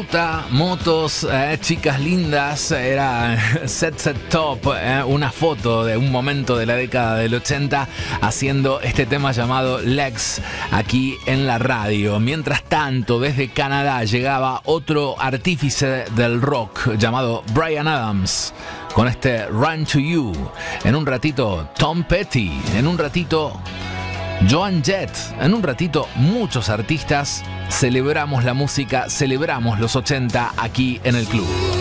ruta, motos, chicas lindas. Era Set Top, una foto de un momento de la década del 80 haciendo este tema llamado Legs aquí en la radio. Mientras tanto, desde Canadá llegaba otro artífice del rock llamado Bryan Adams con este Run to You. En un ratito Tom Petty, en un ratito Joan Jett, en un ratito muchos artistas. Celebramos la música, celebramos los 80 aquí en el club.